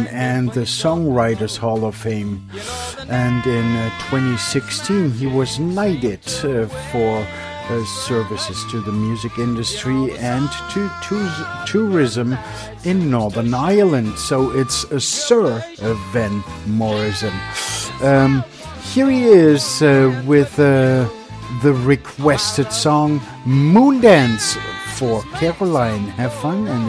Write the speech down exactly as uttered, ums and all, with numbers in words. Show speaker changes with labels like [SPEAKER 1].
[SPEAKER 1] and the Songwriters Hall of Fame. And in uh, twenty sixteen, he was knighted uh, for uh, services to the music industry and to, to tourism in Northern Ireland. So it's uh, Sir uh, Van Morrison. Um, here he is uh, with uh, the requested song Moondance for Caroline. Have fun and